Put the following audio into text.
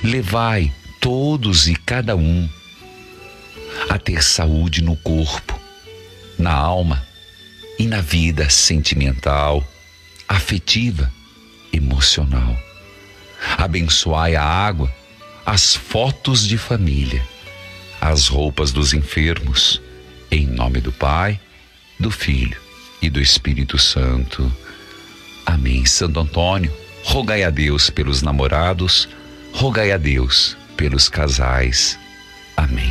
Levai todos e cada um a ter saúde no corpo, na alma e na vida sentimental, afetiva, emocional. Abençoai a água, as fotos de família, as roupas dos enfermos, em nome do Pai, do Filho e do Espírito Santo. Amém. Santo Antônio, rogai a Deus pelos namorados, rogai a Deus pelos casais. Amém.